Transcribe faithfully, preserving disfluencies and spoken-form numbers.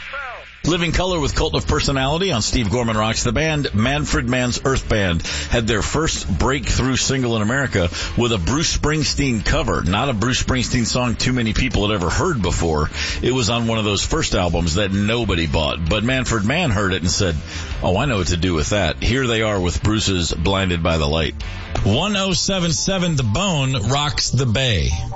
Living Color with Cult of Personality on Steve Gorman Rocks the Band. Manfred Mann's Earth Band had their first breakthrough single in America with a Bruce Springsteen cover. Not a Bruce Springsteen song too many people had ever heard before. It was on one of those first albums that nobody bought. But Manfred Mann heard it and said, oh, I know what to do with that. Here they are with Bruce's Blinded by the Light. one oh seven point seven The Bone rocks the Bay.